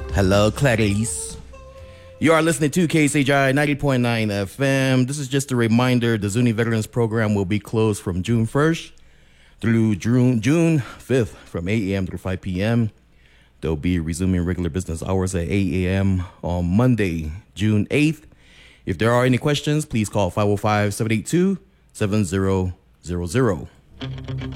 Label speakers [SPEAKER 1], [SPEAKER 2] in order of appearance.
[SPEAKER 1] Hello, Clarice. You are listening to KSHI 90.9 FM. This is just a reminder, the Zuni Veterans Program will be closed from June 1st through June 5th from 8 a.m. through 5 p.m. They'll be resuming regular business hours at 8 a.m. on Monday, June 8th. If there are any questions, please call 505-782-7000.